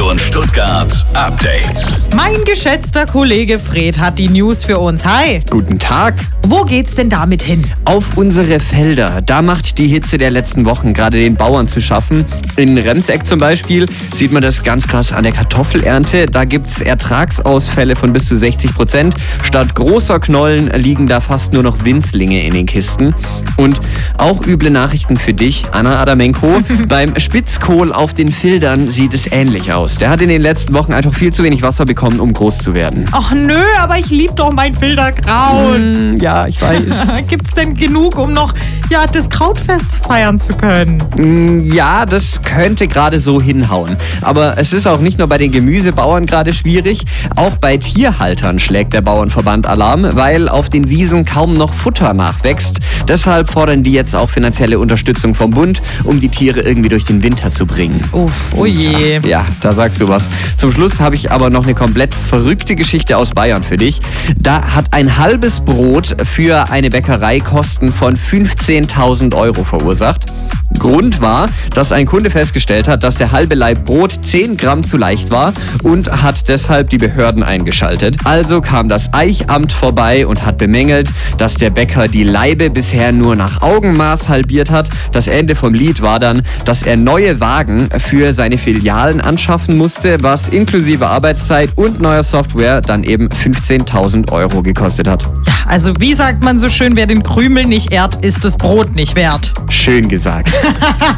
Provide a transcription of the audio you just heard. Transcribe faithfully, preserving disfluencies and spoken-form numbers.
Region Stuttgart Update. Mein geschätzter Kollege Fred hat die News für uns. Hi. Guten Tag. Wo geht's denn damit hin? Auf unsere Felder. Da macht die Hitze der letzten Wochen gerade den Bauern zu schaffen. In Remseck zum Beispiel sieht man das ganz krass an der Kartoffelernte. Da gibt's Ertragsausfälle von bis zu sechzig Prozent. Statt großer Knollen liegen da fast nur noch Winzlinge in den Kisten. Und auch üble Nachrichten für dich, Anna Adamenko. Beim Spitzkohl auf den Fildern sieht es ähnlich aus. Der hat in den letzten Wochen einfach viel zu wenig Wasser bekommen, um groß zu werden. Ach nö, aber ich lieb doch mein Filderkraut. Mm, ja, ich weiß. Gibt's denn genug, um noch ja, das Krautfest feiern zu können? Mm, ja, das könnte gerade so hinhauen. Aber es ist auch nicht nur bei den Gemüsebauern gerade schwierig. Auch bei Tierhaltern schlägt der Bauernverband Alarm, weil auf den Wiesen kaum noch Futter nachwächst. Deshalb fordern die jetzt auch finanzielle Unterstützung vom Bund, um die Tiere irgendwie durch den Winter zu bringen. Uff, oh je. Ja, ja, da sagst du was. Zum Schluss habe ich aber noch eine komplett verrückte Geschichte aus Bayern für dich. Da hat ein halbes Brot für eine Bäckerei Kosten von fünfzehntausend Euro verursacht. Grund war, dass ein Kunde festgestellt hat, dass der halbe Laib Brot zehn Gramm zu leicht war und hat deshalb die Behörden eingeschaltet. Also kam das Eichamt vorbei und hat bemängelt, dass der Bäcker die Laibe bisher nur nach Augenmaß halbiert hat. Das Ende vom Lied war dann, dass er neue Wagen für seine Filialen anschaffen musste, was inklusive Arbeitszeit und neuer Software dann eben fünfzehntausend Euro gekostet hat. Ja, also wie sagt man so schön, wer den Krümel nicht ehrt, ist das Brot nicht wert. Schön gesagt.